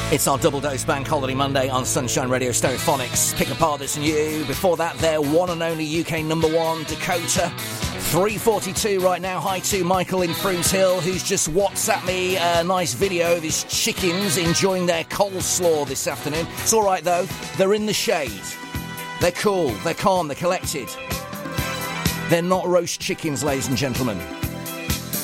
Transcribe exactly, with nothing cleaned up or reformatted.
It's our double dose bank holiday Monday on Sunshine Radio Stereophonics. Pick apart this and you. Before that, their one and only U K number one, Dakota. three forty-two right now. Hi to Michael in Froome Hill, who's just WhatsApped me a nice video of his chickens enjoying their coleslaw this afternoon. It's all right, though. They're in the shade. They're cool. They're calm. They're collected. They're not roast chickens, ladies and gentlemen.